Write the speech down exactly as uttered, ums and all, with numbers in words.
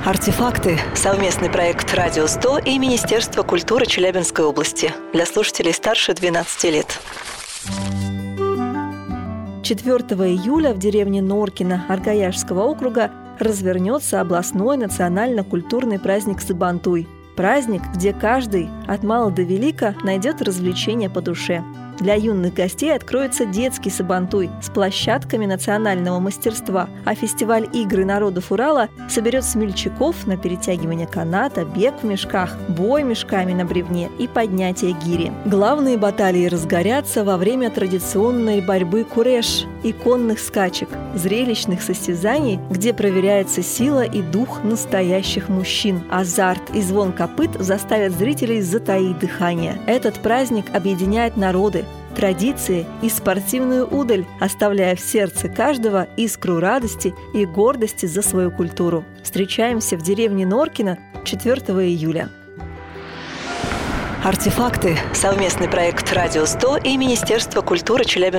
Артефакты – совместный проект «Радио сто» и Министерства культуры Челябинской области для слушателей старше двенадцати лет. четвёртого июля в деревне Норкино Аргаяшского округа развернется областной национально-культурный праздник Сабантуй. Праздник, где каждый, от мала до велика, найдет развлечения по душе. Для юных гостей откроется детский Сабантуй с площадками национального мастерства, а фестиваль игры народов Урала соберет смельчаков на перетягивание каната, бег в мешках, бой мешками на бревне и поднятие гири. Главные баталии разгорятся во время традиционной борьбы куреш и конных скачек, зрелищных состязаний, где проверяется сила и дух настоящих мужчин. Азарт и звон копыт заставят зрителей затаить дыхание. Этот праздник объединяет народы, традиции и спортивную удаль, оставляя в сердце каждого искру радости и гордости за свою культуру. Встречаемся в деревне Норкино четвёртого июля. Артефакты – совместный проект «Радио сто» и Министерства культуры Челябинской